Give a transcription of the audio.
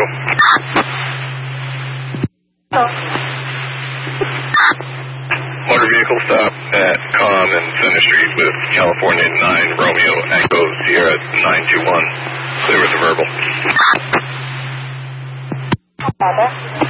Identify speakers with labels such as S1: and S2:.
S1: Central. Motor vehicle stop at Com and Center Street with California 9 Romeo Echo Sierra 921. Clear with the verbal.